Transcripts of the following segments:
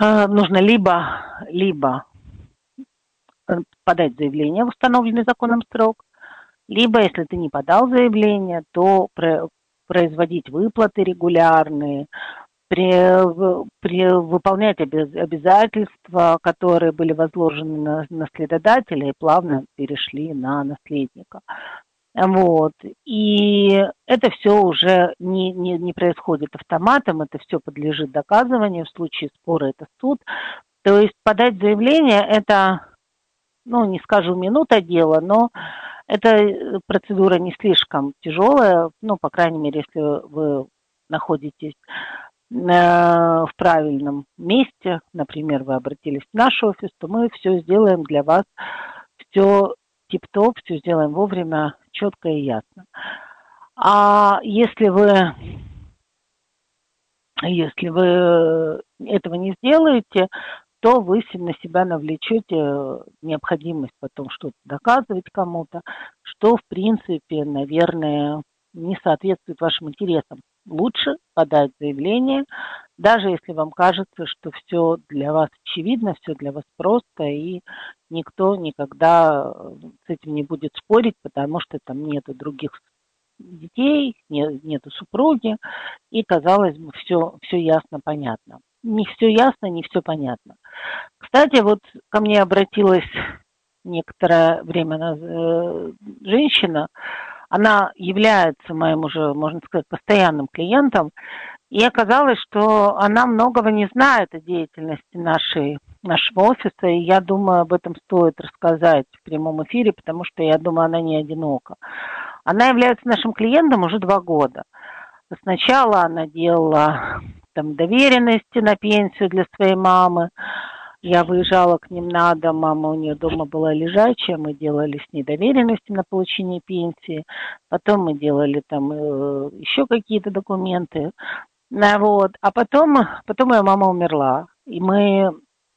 Нужно либо подать заявление в установленный законом срок, либо, если ты не подал заявление, то производить выплаты регулярные, выполнять обязательства, которые были возложены на наследодателя и плавно перешли на наследника. Вот. И это все уже не происходит автоматом, это все подлежит доказыванию, в случае спора это суд. То есть подать заявление это, ну, не скажу минута дела, но эта процедура не слишком тяжелая, ну, по крайней мере, если вы находитесь в правильном месте, например, вы обратились в наш офис, то мы все сделаем для вас, все тип-топ, все сделаем вовремя, четко и ясно. А если вы этого не сделаете, то вы на себя навлечете необходимость потом что-то доказывать кому-то, что, в принципе, наверное, не соответствует вашим интересам. Лучше подать заявление, даже если вам кажется, что все для вас очевидно, все для вас просто, и никто никогда с этим не будет спорить, потому что там нету других детей, нету супруги, и, казалось бы, все ясно, понятно. Не все ясно, не все понятно. Кстати, вот ко мне обратилась некоторое время назад женщина, она является моим уже, можно сказать, постоянным клиентом, и оказалось, что она многого не знает о деятельности нашего офиса, и я думаю, об этом стоит рассказать в прямом эфире, потому что я думаю, она не одинока. Она является нашим клиентом уже 2 года. Сначала она делала там доверенности на пенсию для своей мамы. Я выезжала к ним на дом, мама у нее дома была лежачая, мы делали с ней доверенности на получение пенсии. Потом мы делали там еще какие-то документы. Вот. А потом ее мама умерла. И мы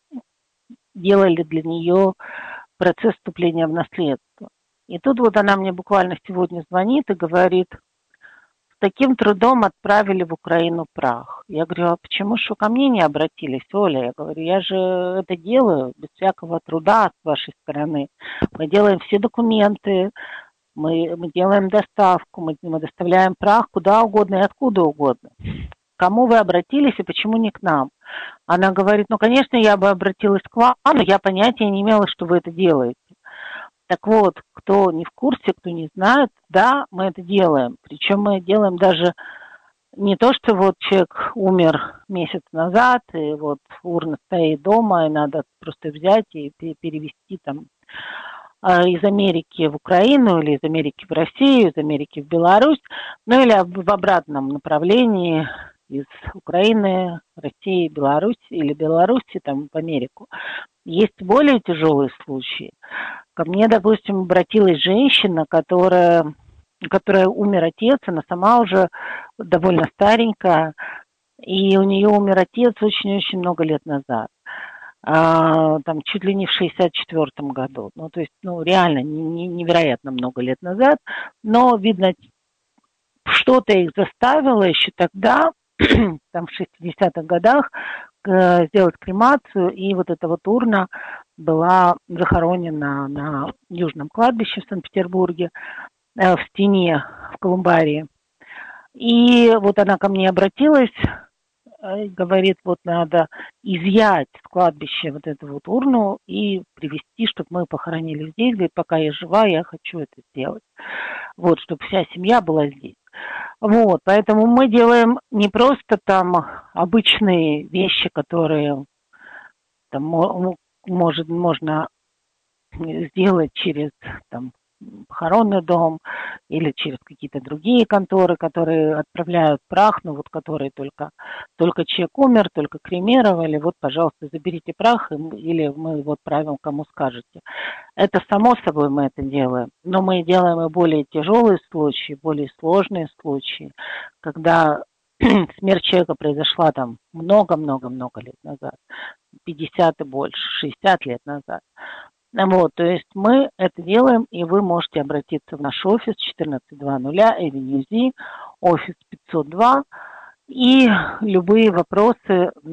делали для нее процесс вступления в наследство. И тут вот она мне буквально сегодня звонит и говорит: с таким трудом отправили в Украину прах. Я говорю: а почему же вы ко мне не обратились, Оля? Я говорю: я же это делаю без всякого труда с вашей стороны. Мы делаем все документы, мы делаем доставку, мы доставляем прах куда угодно и откуда угодно. К кому вы обратились и почему не к нам? Она говорит: ну, конечно, я бы обратилась к вам, но я понятия не имела, что вы это делаете. Так вот, кто не в курсе, кто не знает, да, мы это делаем. Причем мы делаем даже не то, что вот человек умер месяц назад, и вот урна стоит дома, и надо просто взять и перевести там из Америки в Украину, или из Америки в Россию, из Америки в Беларусь, ну или в обратном направлении из Украины, России, Беларусь или Беларуси там в Америку. Есть более тяжелые случаи. Ко мне, допустим, обратилась женщина, у которой умер отец, она сама уже довольно старенькая, и у нее умер отец очень-очень много лет назад. Там чуть ли не в 64-м году. Ну, то есть, ну, реально невероятно много лет назад. Но, видно, что-то их заставило еще тогда, там в 60-х годах, сделать кремацию, и вот эта вот урна была захоронена на Южном кладбище в Санкт-Петербурге, в стене, в колумбарии. И вот она ко мне обратилась, говорит: вот надо изъять с кладбища вот эту вот урну и привезти, чтобы мы похоронили здесь. Говорит: пока я жива, я хочу это сделать. Вот, чтобы вся семья была здесь. Вот, поэтому мы делаем не просто там обычные вещи, которые там можно сделать через там похоронный дом или через какие-то другие конторы, которые отправляют прах, ну вот которые только человек умер, только кремировали, вот, пожалуйста, заберите прах, или мы его отправим, кому скажете. Это само собой мы это делаем, но мы делаем и более тяжелые случаи, более сложные случаи, когда смерть человека произошла там много-много-много лет назад, 50 и больше, 60 лет назад. Вот, то есть мы это делаем, и вы можете обратиться в наш офис 1400 Avenue Z, офис 502, и любые вопросы